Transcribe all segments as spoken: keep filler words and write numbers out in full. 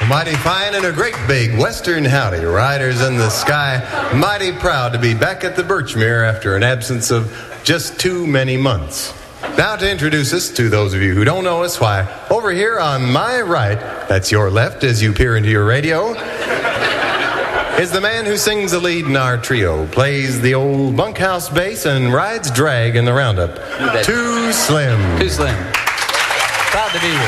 Mighty fine and a great big Western howdy. Riders in the sky, mighty proud to be back at the Birchmere after an absence of just too many months. Now to introduce us to those of you who don't know us, why, over here on my right, that's your left as you peer into your radio, is the man who sings the lead in our trio, plays the old bunkhouse bass, and rides drag in the roundup. Too Slim. Too Slim. Proud to be here.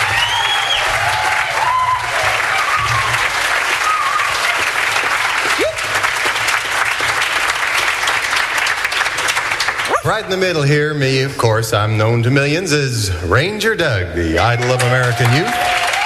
Right in the middle here, me, of course, I'm known to millions as Ranger Doug, the idol of American youth.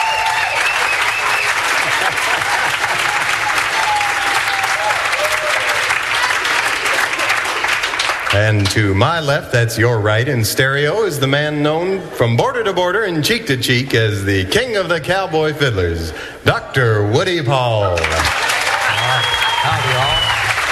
And to my left, that's your right in stereo, is the man known from border to border and cheek to cheek as the king of the cowboy fiddlers, Doctor Woody Paul. Howdy, all.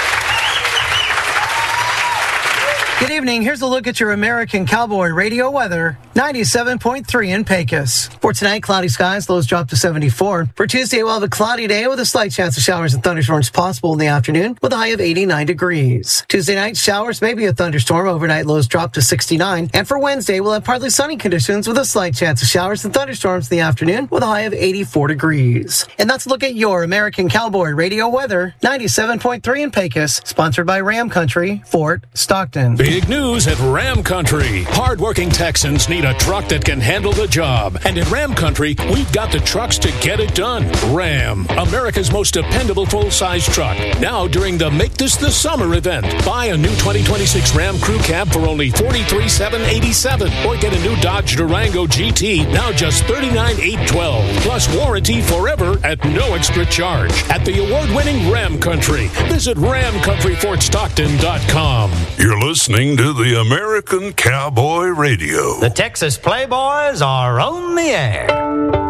Good evening. Here's a look at your American Cowboy radio weather. ninety-seven point three in Pecos. For tonight, cloudy skies, lows drop to seventy-four. For Tuesday, we'll have a cloudy day with a slight chance of showers and thunderstorms possible in the afternoon with a high of eighty-nine degrees. Tuesday night, showers, maybe a thunderstorm. Overnight, lows drop to sixty-nine. And for Wednesday, we'll have partly sunny conditions with a slight chance of showers and thunderstorms in the afternoon with a high of eighty-four degrees. And that's a look at your American Cowboy radio weather. ninety-seven point three in Pecos, sponsored by Ram Country, Fort Stockton. Big news at Ram Country. Hardworking Texans need a truck that can handle the job. And at Ram Country, we've got the trucks to get it done. Ram, America's most dependable full-size truck. Now during the Make This the Summer event. Buy a new twenty twenty-six Ram Crew Cab for only forty-three thousand seven hundred eighty-seven dollars. Or get a new Dodge Durango G T, now just thirty-nine thousand eight hundred twelve dollars. Plus warranty forever at no extra charge. At the award-winning Ram Country. Visit ram country fort stockton dot com. You're listening to the American Cowboy Radio. The Texas Playboys are on the air.